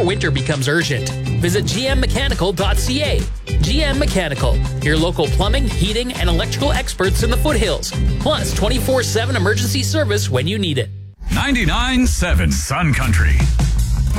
winter becomes urgent. Visit gmmechanical.ca. GM Mechanical, your local plumbing, heating, and electrical experts in the foothills. Plus 24/7 emergency service when you need it. 99.7 Sun Country.